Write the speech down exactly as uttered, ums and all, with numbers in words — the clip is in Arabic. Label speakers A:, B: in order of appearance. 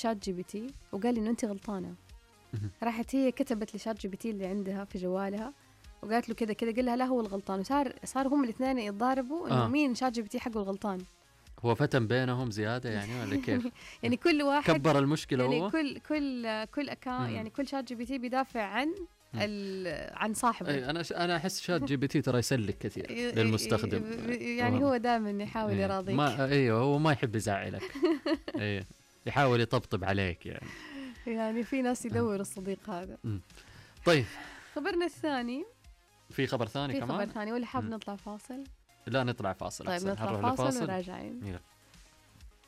A: لشات جي بي تي وقال لي إنه أنت غلطانة. راحت هي كتبت لشات جي بي تي اللي عندها في جوالها وقالت له كذا كذا، قال لها لا هو الغلطان، وصار صار هم الاثنين يتضاربوا إنه
B: آه.
A: مين شات جي بي تي حقه الغلطان.
B: هو فتن بينهم زيادة يعني ولا كيف؟
A: يعني كل واحد
B: كبر المشكلة
A: يعني
B: هو.
A: كل كل كل أكا يعني كل شات جي بي تي بيدافع عن عن صاحبه.
B: أي أنا أنا أحس شات جي بي تي ترى يسلك كثير للمستخدم،
A: يعني هو دائما يحاول يراضيك.
B: ما أيوه هو ما يحب يزعلك. أيه يحاول يطبطب عليك يعني.
A: يعني في ناس يدور الصديق هذا.
B: طيب
A: خبرنا الثاني،
B: في خبر ثاني
A: في
B: كمان؟
A: خبر ثاني ولا حاب نطلع فاصل؟
B: لا نطلع فاصل.
A: طيب نطلع فاصل وراجعين.